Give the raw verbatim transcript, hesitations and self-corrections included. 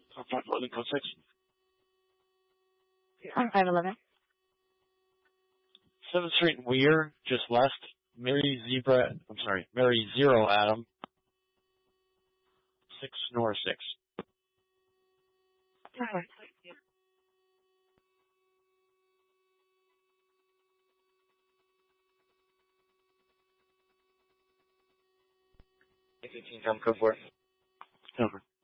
Top five eleven, code six. On five eleven. seventh Street and Weir, just west. Mary Zebra, I'm sorry, Mary Zero Adam. six Nor six. Alright. fifteen, come code four. Over.